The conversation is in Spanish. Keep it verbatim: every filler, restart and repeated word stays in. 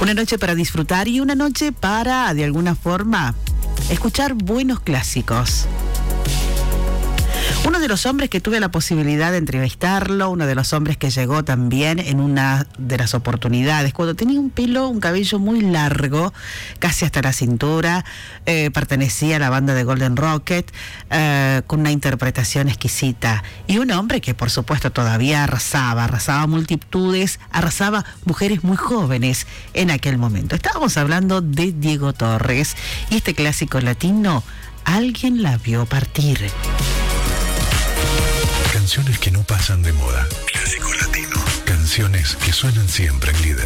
Una noche para disfrutar y una noche para, de alguna forma, escuchar buenos clásicos. Uno de los hombres que tuve la posibilidad de entrevistarlo, uno de los hombres que llegó también en una de las oportunidades, cuando tenía un pelo, un cabello muy largo, casi hasta la cintura, eh, pertenecía a la banda de Golden Rocket, eh, con una interpretación exquisita. Y un hombre que, por supuesto, todavía arrasaba, arrasaba multitudes, arrasaba mujeres muy jóvenes en aquel momento. Estábamos hablando de Diego Torres y este clásico latino, Alguien la vio partir. Canciones que no pasan de moda. Clásico latino. Canciones que suenan siempre en Líder.